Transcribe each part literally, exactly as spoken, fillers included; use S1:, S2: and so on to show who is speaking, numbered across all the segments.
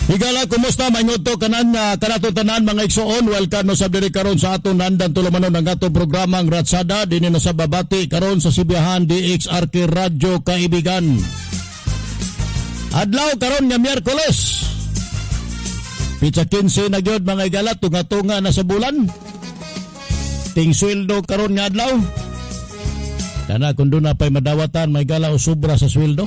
S1: Higala, kumusta? Maingot to kanan na kanato tanan mga igsoon. Welcome no sa diri karon sa aton nandan tulumanon ng atong programang Ratsada dinhi na sa babati karon sa Sibiyahan D X R K Radyo Kaibigan. Adlaw karon nga Miyerkules. Pitsa kinse na gyud mga higala, tunga-tunga na sa bulan. Ting sweldo karon nga adlaw. Kana kun do na pay madawatan mga higala o sobra sa sweldo.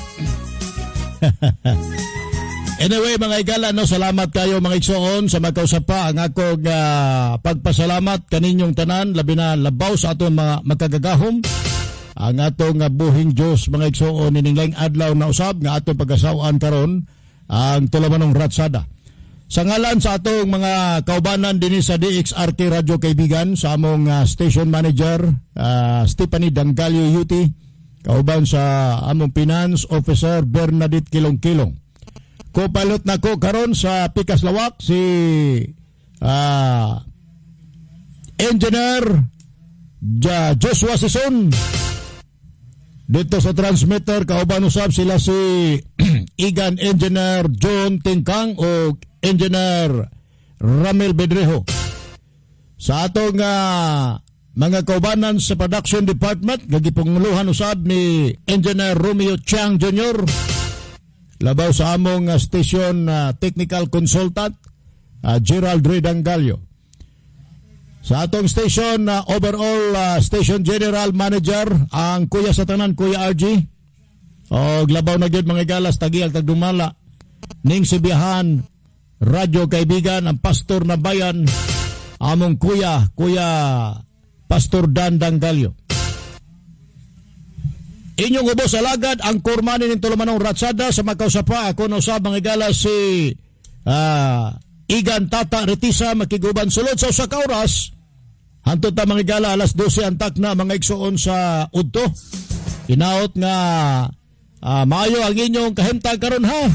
S1: Anyway mga igala, no, salamat kayo mga igsoon sa magkausap pa ang akong uh, pagpasalamat kaninyong tanan, labi na labaw sa atong mga magkagagahom. Ang atong uh, buhing Diyos mga igsoon ining adlaw na usab nga atong pag-asawaan karon ang tulamanong Ratsada. Sa ngalan sa atong mga kaubanan dinhi sa D X R K Radyo Kaibigan, sa among uh, station manager uh, Stephanie Dangalio U T, kauban sa among finance officer Bernadette Kilong-Kilong. Kopilot na ko karon sa Pikas Lawak si uh, Engineer ja Joshua Sison. Dito sa transmitter kauban usab sila si Igan Engineer John Tingkang o Engineer Ramil Bedrejo. Sa atong uh, mga kaubanan sa production department, gagipanguluhan usab ni Engineer Romeo Chiang Junior Labaw sa among uh, station uh, technical consultant uh, Gerald Redangalio. Sa atong station uh, overall uh, station general manager ang kuya sa tanan, Kuya R G. O labaw na gyud mga galas tagiag tagdumala ning Sibiyahan Radyo Kaibigan ang pastor na bayan, among kuya, Kuya Pastor Dan Dangalio. Inyong ubos alagad ang kurmani ng tulumanong Ratsada sa magkausapa. Ako na usab mga igala si uh, Igan Tata Retisa makiguban sulod sa usa ka oras. Hantod ta mga igala alas dose antak na mga igsoon sa udto. Hinaot nga uh, maayo ang inyong kahimtang karon ha.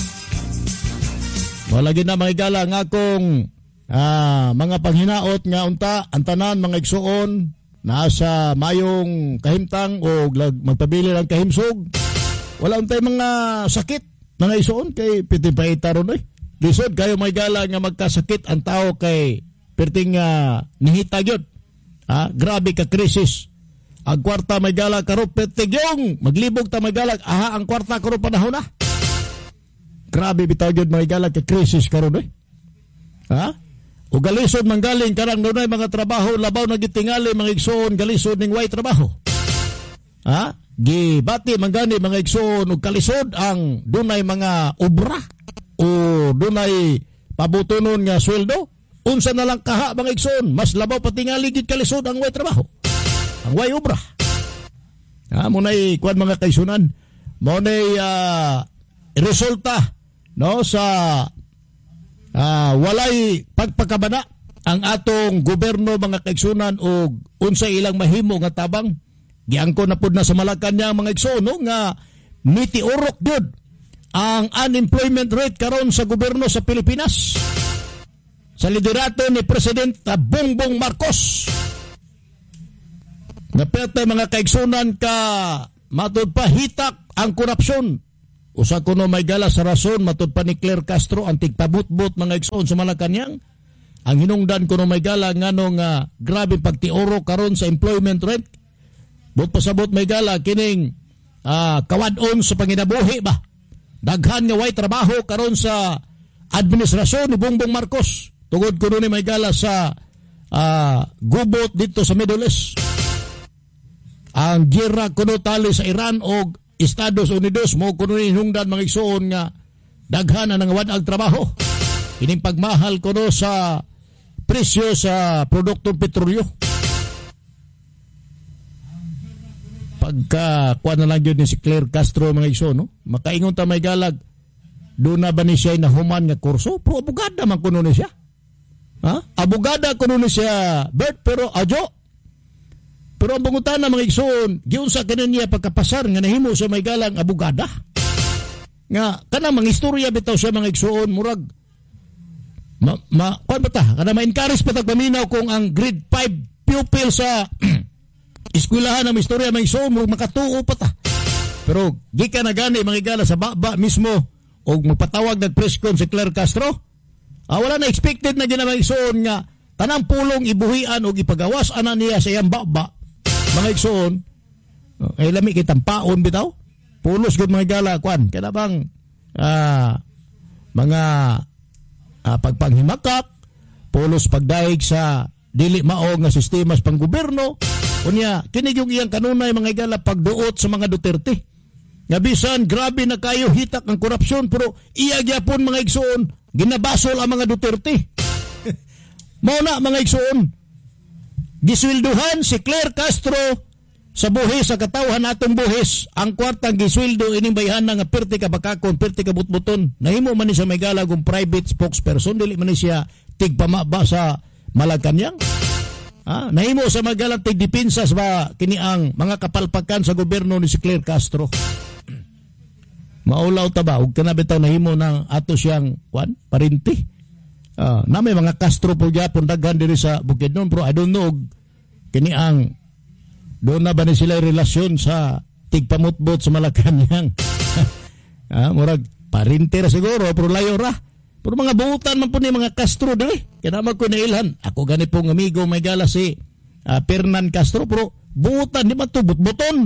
S1: Wala gid na mga igala nga akong uh, mga panghinaot nga unta ang tanan mga igsoon nasa mayong kahimtang o magpabili ng kahimsog. Wala untay mga sakit mga isuon kay pitipaita ron eh. Lisod kayo may gala nga magkasakit ang tao kay perting uh, nihita gyud. Ha, grabe ka krisis. Ang kwarta may gala karo petigyong maglibog ta may gala aha ang kwarta karo panahon na. Grabe bitaw gyud may gala ka krisis karon eh. Ha? O galisod manggaling karang dunay mga trabaho labaw na gitingali mga igsoon galisod ning way trabaho. Ha? Gibati mangani mga igsoon og kalisod ang dunay mga obra o dunay pabutonon nga sweldo. Unsa na lang kaha mga igsoon mas labaw patingali gid kalisod ang way trabaho. Ang way obra. Ha mo nay kuan mga kaisunan. Mo nay uh, resulta no sa Uh, walay pagpakabana ang atong gobyerno mga kaigsunan o unsa ilang mahimo nga tabang giangko na pud na sa Malacañang mga igsoon no, nga mitiorok gyud ang unemployment rate karon sa gobyerno sa Pilipinas sa liderato ni Presidente Bongbong Marcos. Napete mga kaigsunan ka matud pa hitak ang korupsyon. Usa kuno may gala sa rason matud pa ni Claire Castro ang tigpabut-but mga igsoon sa Malacañang. Ang hinungdan kuno may gala ngano nga grabe pagtioro karon sa employment rate. But pasabot may gala kining uh, kawad-on sa panginabuhi ba. Daghan nga way trabaho karon sa administrasyon ni Bongbong Marcos. Tungod kuno ni may gala sa uh, gubot dito sa Middle East. Ang gira kuno tali sa Iran o Estados Unidos mo kuno ni hinungdan mga igsoon nga daghan ang wad-ag trabaho. Ining pagmahal kuno sa presyo sa produktong petrolyo. Pagka kuan na lang yun ni si Claire Castro mga igsoon no? Makaingon ta may galag doon na ba ni siya nahuman nga kurso? Pero abogada man kuno ni siya. Ha? Abogada kuno ni siya Bert pero adyo. Pero ang bangutan na mga igsoon, giunsa kanan niya pagkapasar nga nahimo sa may galang abogada. Nga, kana mga istorya bitaw siya mga igsoon, murag, ma, ma, kuan ba ta? Kana ma-encourage pa tagpaminaw kung ang grade five pupil sa eskwelahan ng istorya mga igsoon, murag makatuo pa ta. Pero, di ka na gani mga igala sa baba mismo, o magpatawag ng press con si Claire Castro. Ah, wala na expected na ginamang igsoon nga tanang pulong ibuhian o ipagawas ana niya sa iyang baba. Mga igsoon, ay lami kitang paon bitaw. Pulos gud mga gala kwan. Kaya bang ah, mga ah, pagpanghimakak, pulos pagdaig sa dili mao nga sistema sa panggobyerno. Unya, kini yung iyang kanunay mga igala pagduot sa mga Duterte. Nga bisan grabe na kayo hitak ang korupsyon pero iya gyapon mga igsoon ginabasol ang mga Duterte. Mao na mga igsoon. Giswelduhan si Claire Castro sa buhis sa katawhan atong buhis. Ang kwartang gisweldo ining bayhanan nga perti ka bakakon, perti ka butbuton. Nahimo man ni sa Maygala kung private spokesperson dili man ni siya tigpamaba sa Malacañang. Ah, nahimo sa Maygala tigdepensa sa kini ang mga kapalpakan sa gobyerno ni si Claire Castro. Maulaw ta ba ug kana bitaw nahimo ng ato siyang kwan parinti. Ah, na may mga Castro po gyapon daghan diri sa Bukidnon pero I don't know kini ang doon na ba ni sila relasyon sa tigpamutbot sa Malacañang. Ah, murag parinti ra siguro pero layo ra. Pero mga buutan man po ni mga Castro dili. Kaya naman ko nailhan. Ako gani pong amigo may gala si uh, Fernan Castro pero buutan di man to but-buton.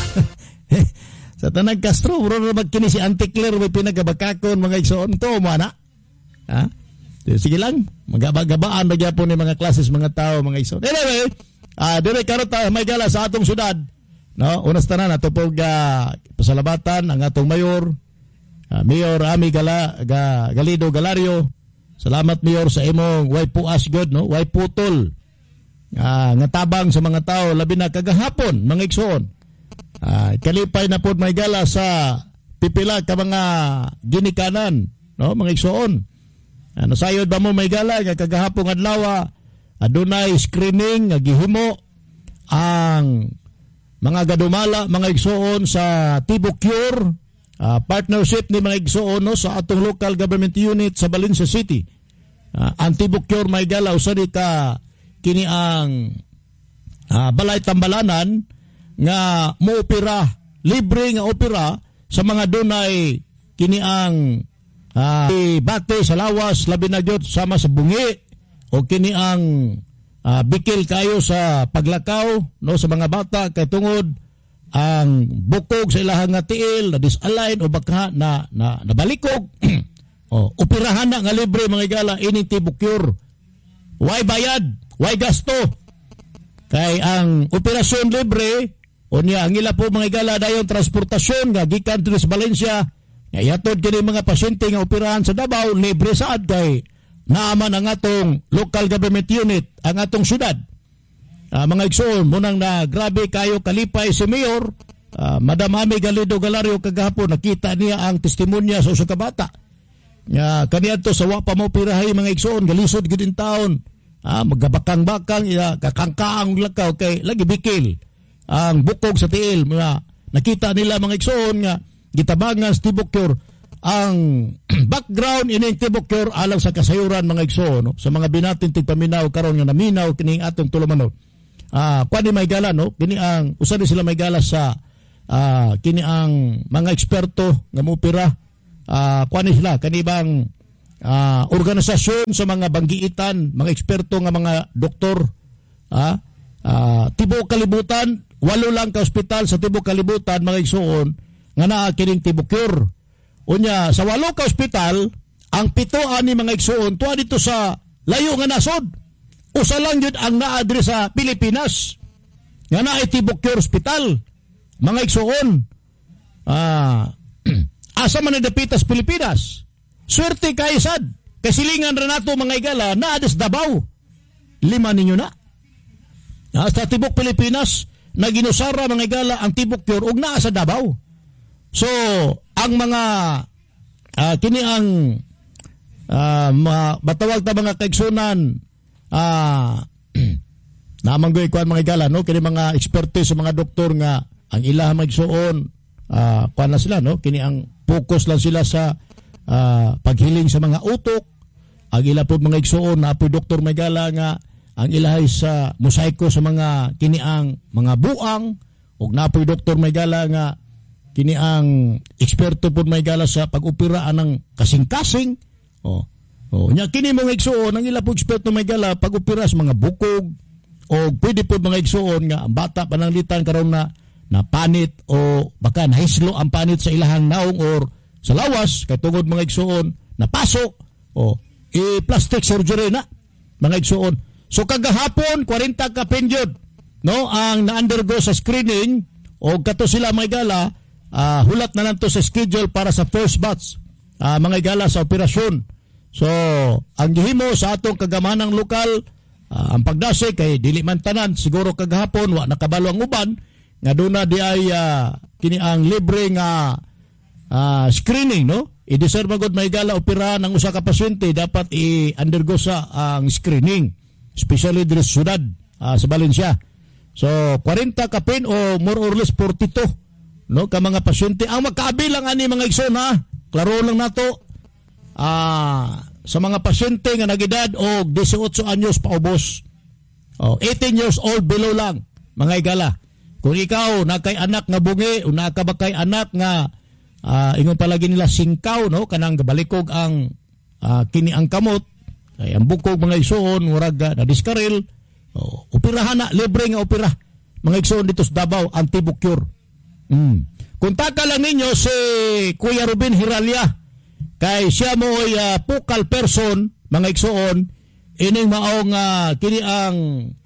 S1: Sa tanang Castro bro na magkini si Auntie Claire may pinagabakakon mga igsoon to mo ana. Ha? Sige lang, magabagabaan na gyapon ni mga klases mga tao mga igsoon. Anyway, ah uh, dire karon ta may gala sa atong syudad. No, unas tanan ato pog uh, pasalabatan ang atong mayor Uh, Mayor Ami Gala, Ga, Galido Galario. Salamat Mayor sa imong way puas good no, way putol. Uh, nga tabang sa mga tao labi na kagahapon mga igsoon. Uh, kalipay na pod may gala sa pipila ka mga ginikanan no mga igsoon. Uh, nasayod ba mo may gala nga kagahapon adlaw adunay screening nga gihimo ang mga gadumala mga igsoon sa Tibok Cure. Uh, partnership ni mga igsoon no, sa atong local government unit sa Valencia City. Uh, ang Tibok Cure may galaw sa ka kini ang uh, balay tambalanan nga moopera, libre nga opera sa mga dunay kini ang uh, bate sa lawas labi na gyud sama sa bungi o kini ang uh, bikil kayo sa paglakaw no sa mga bata kay tungod ang bukog sa ilahang nga tiil na disalign o baka na, na nabalikog o operahan na nga libre mga igala ining Tibok Cure. Why bayad? Why gasto? Kay ang operasyon libre o niya ang ila po mga igala dayon transportasyon nga gikan diri sa Valencia nga yatod kini mga pasyente nga operahan sa Davao libre saad kay naaman ang atong local government unit ang atong syudad. Uh, mga igsoon, munang na grabe kayo kalipay si Mayor, uh, Madam Ami Galido Galario kagahapon, nakita niya ang testimonya sa usa ka bata. Uh, kaniya to sa wapa mo pirahay mga igsoon, galisod gudin taon, uh, magabakang-bakang, uh, kakangkaang lakaw kay lagi bikil. Ang bukog sa tiil, uh, nakita nila mga igsoon nga, gitabangan sa Tibok Cure, ang background ining Tibok Cure alang sa kasayuran mga igsoon, no? Sa mga binatin tigpaminaw karon nga naminaw kining atong tulumanon. Ah, uh, kuan may gala no, kini ang usa din sila may gala sa uh, kini ang mga eksperto nga moopera. Ah, uh, kuan sila kanibang uh, organisasyon sa mga banggiitan, mga eksperto nga mga doktor. Ah, uh, Tibok Kalibutan, walo lang ka ospital sa Tibok Kalibutan mga igsoon nga naa kining Tibok Cure. Unya sa walo ka ospital, ang pito ani mga igsoon tuwa dito sa layo nga nasod. Usa lang yun ang naadre sa Pilipinas. Nga na ay Tibok Cure Hospital. Mga igsoon. Ah, asa man nadapitas Pilipinas. Swerte kay sad. Kasilingan ra nato mga igala na ades Davao. Lima ninyo na. Ah, sa Tibok Pilipinas na ginusara mga igala ang Tibok Cure ug naa sa Davao. So, ang mga ah, kini ang ah, matawag ta mga kaigsunan Ah, namanggoy kuan mga igala no kini mga eksperto sa mga doktor nga ang ilaha magsuon ah kuan na sila no kini ang focus lang sila sa ah, paghiling sa mga utok. Ang ila po mga igsuon na po doktor may gala nga ang ilahay sa mosaiko sa mga kini ang mga buang ug na po doktor may gala nga kini ang eksperto pud may gala sa pag-opera anang kasing-kasing. Oh. Oh, nya kini mga igsuon ang ila pud eksperto may gala pag-opera sa mga bukog o pwede pud mga igsuon nga ang bata pananglitan karon na napanit o baka nahislo ang panit sa ilahang naong or sa lawas kay tungod mga igsuon napasok o i-plastic surgery na mga igsuon. So kagahapon forty ka pinjud no ang na-undergo sa screening o kato sila mga igala uh, hulat na nanto sa schedule para sa first batch uh, mga igala sa operasyon. So ang gihimo sa atong kagamanang lokal uh, ang pagdase kay dili man tanan siguro kagahapon wa nakabalo ang uban nga duna di ay uh, kini ang libre nga uh, screening no i-deserve magod may gala operahan ng usa ka pasyente dapat i-undergo sa ang screening especially diri sa syudad uh, sa Valencia. So forty ka pin o more or less forty-two no ka mga pasyente ang magkaabilang ani mga igsoon ha klaro lang nato ah sa mga pasyente nga nagedad og eighteen anyos paubos. Oh, eighteen years old below lang mga igala. Kung ikaw nakay anak nga bungi o nakabakay anak nga uh, ingon palagi nila singkaw no kanang gabalikog ang uh, kini ang kamot ay ang bukog mga igsoon murag uh, na diskaril. Oh, operahan na libre nga opera mga igsoon dito sa Davao anti-bukyur. Mm. Kontak lang ninyo si Kuya Ruben Hiralya kay siya mo ay uh, focal person mga igsoon ining maong uh, kini ang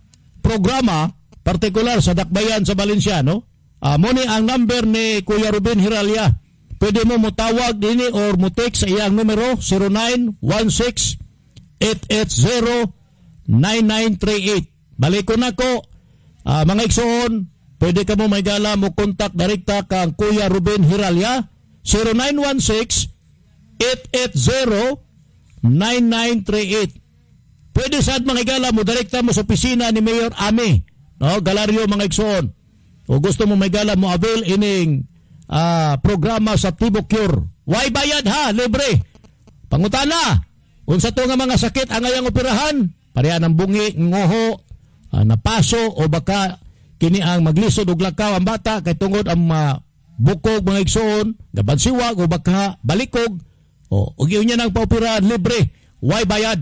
S1: programa partikular sa Dakbayan sa Valencia no. Uh, mo ni ang number ni Kuya Ruben Hiralya. Pwede mo motawag dinhi or mo text sa iyang numero zero nine one six eight eight zero nine nine three eight. Balik ko nako uh, mga igsoon pwede ka mo may gala mo kontak direkta kang Kuya Ruben Hiralya zero nine one six eight eight zero nine nine three eight. Pwede sad mga igala mo direkta mo sa opisina ni Mayor Ami no Galario mga igsoon. O gusto mo may gala mo avail ining uh, programa sa Tibocure. Why bayad ha, libre. Pangutana, unsa to nga mga sakit ang ayang operahan? Pareha ng bungi, ngoho, uh, napaso o baka kini ang maglisod og lakaw ang bata kay tungod ang uh, bukog mga igsoon, gabansiwag o baka balikog. O, og yun yan ang paupirahan, libre. Why bayad?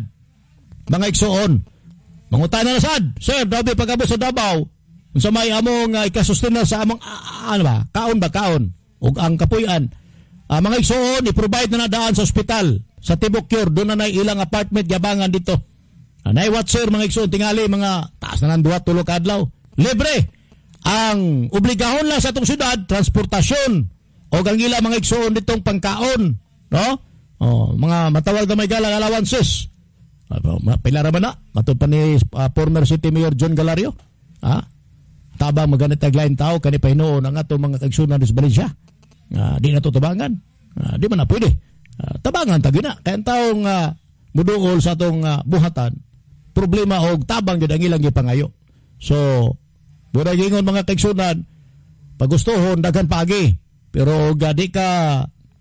S1: Mga igsoon. Mangutana na sad, sir, dabi pagkabot sa Davao, sa may among uh, ikasustina sa among, uh, ano ba, kaon ba, kaon, o ang kapuyan. Uh, mga igsoon, i-provide na nadaan sa ospital, sa Tibocure, doon na na ilang apartment, yabangan dito. Uh, Naiwat, sir, mga igsoon, tingali, mga taas na ng duwa, tulog adlaw. Libre. Ang obligahon lang sa itong syudad, transportasyon, o ang ila mga igsoon ditong pangkaon, no? Oh, mga matawag na may galang allowances. Uh, Pilara ba na? Matod pa ni uh, former City Mayor John Galario. Ha? Tabang maganit taglain tao, kani pa hinoon ang ato mga kagsunan sa Valencia. Uh, di na to tabangan. Uh, di man na pwede. Uh, tabangan tagi na. Kaya taong uh, muduol sa atong uh, buhatan, problema og tabang gid ang ilang gipangayo. So, mura gingon mga kagsunan, pag gustohon, daghan paagi. Pero gadi ka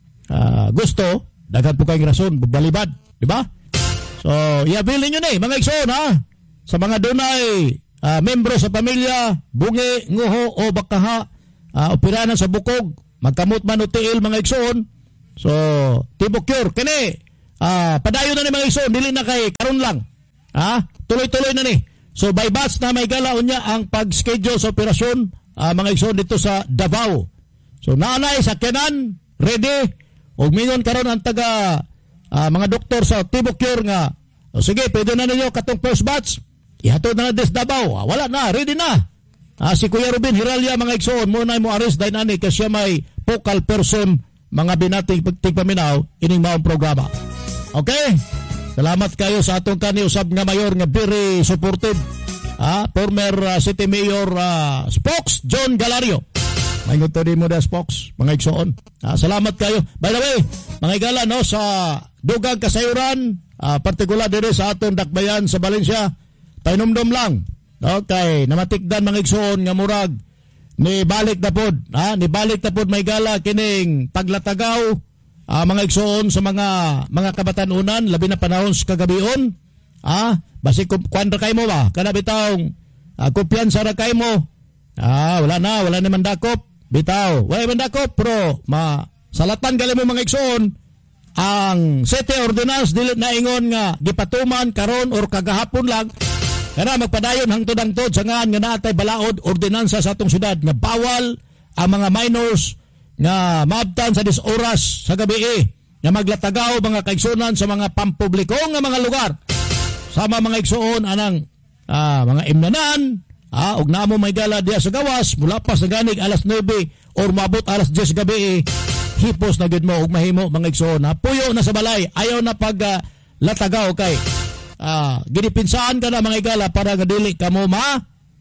S1: uh, gusto, daghan po kayong rason, balibad. Diba? So, i-avail ninyo na eh, mga igsoon ha. Sa mga dunay uh, membro sa pamilya, bungi, nguho o bakaha, uh, operanan sa bukog, magkamot man o tiil mga igsoon. So, Tibocure, kini, uh, padayon na ni mga igsoon, dili na kay karon lang. Ha? Tuloy-tuloy na ni. So, by batch na may galaon niya ang pag-schedule sa operasyon, uh, mga igsoon dito sa Davao. So, naanay sa Kenan, ready, o mingon karon ang taga uh, mga doktor sa Tibocure nga, o sige, pwede na ninyo katong first batch, ihatod na na des Davao, ah, wala na, ready na. Ah, si Kuya Ruben Hiralya, mga igsoon, muna mo arrest dahil nani kasi siya may focal person, mga binating tigpaminaw, ining maong programa. Okay? Salamat kayo sa atong kaniusab nga mayor nga very supportive. Ah, former uh, City Mayor uh, Spokes, John Galario. May nguto din mo da Spokes, mga igsoon. Ah, salamat kayo. By the way, mga igala, no, sa dugang kasayuran, uh, partikular din sa atong Dakbayan sa Valencia, painumdom lang. Okay, namatikdan mga igsoon nga murag ni balik na pod, ha? Ni balik na pod may gala kining paglatagaw uh, mga igsoon sa mga mga kabatanunan labi na panahon sa kagabion. Ah, basi kuan ra kay mo ba? Kana bitawng uh, kumpiyansa ra kay mo. Ah, wala na, wala naman dakop. bitaw. Way man dako pro ma salatan gali mo mga igsoon ang city ordinance dili na ingon nga gipatuman karon or kagahapon lang kana magpadayon hangtod-hangtod sa ngan nga naatay balaod ordinansa sa atong syudad nga bawal ang mga minors nga maabtan sa dis oras sa gabi eh, nga maglatagaw mga kaigsunan sa mga pampubliko nga mga lugar. Sama mga igsuon anang ah, mga imnanan, ah, og namo may gala diya sa gawas, mula pa sa ganig alas nuebe or mabot alas diyes gabi eh, hipos na gid mo og mahimo mga igsuon. Ha? Puyo na sa balay, ayaw na pag uh, latagaw kay ah, ginipinsaan ka na mga igala para nga dili ka mo ma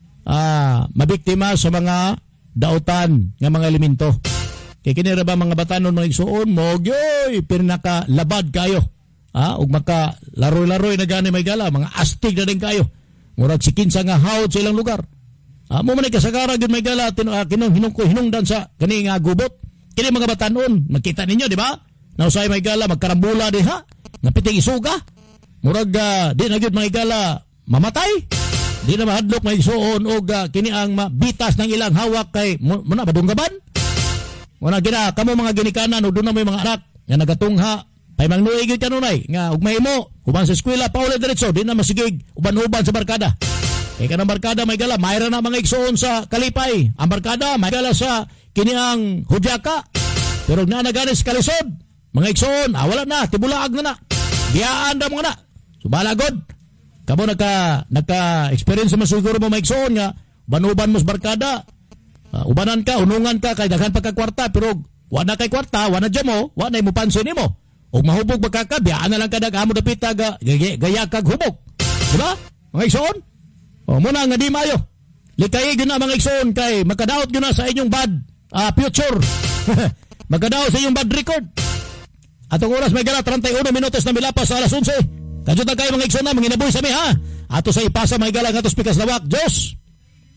S1: ah, mabiktima sa mga dautan nga mga elemento. Kay kini ra ba mga batanon mga igsuon mo gyoy pinaka labad kayo. Ah, ug maka laro-laroy na gani may gala, mga astig na din kayo. Murag sikinsa nga hawd sa ilang lugar. Ah, mo man kasagara gyud may gala tin uh, kinong hinung ko hinungdan sa kani nga gubot. Kini mga batanon, makita ninyo di ba? Nausay may gala magkarambula diha, nga piting isuga. Murag uh, di na gyud mga gala mamatay. Di na mahadlok may igsuon og uh, kini ang mabitas ng ilang hawak kay mo na badunggaban. Wala gina kamo mga ginikanan o doon na may mga anak nga nagatungha pay mangnuig gyud kanunay nga ug mahimo uban sa eskwela pauli diretso di na masigig uban-uban sa barkada. Kay kanang barkada may gala mayra na mga igsoon sa kalipay. Ang barkada may gala sa kiniang hudyaka. Pero na naganis kalisod mga igsoon ah, wala na tibulaag na na. Biyaan ra mga na. Subala god. Kamo nagka nagka experience mo siguro mo mga igsoon nga uban-uban mo sa barkada. Uh, ubanan ka, unungan ka, kay daghan pagkakwarta, pero wala kay kwarta, wala dyan mo, wala mo pansin mo. O mahubog magkaka, biyaan na lang ka daghan mo dapita, ga, gaya, gaya kag hubog. Diba? Mga igsoon? O muna nga di mayo. Likay yun na mga igsoon, kay magkadaot yun na sa inyong bad uh, future. Magkadaot sa inyong bad record. Atong oras may gala, thirty-one minutos na milapas sa alas onse. Kadyot na kayo mga igsoon na, mga inaboy sa mi ha. Ato sa ipasa may gala nga to spikas lawak. Diyos!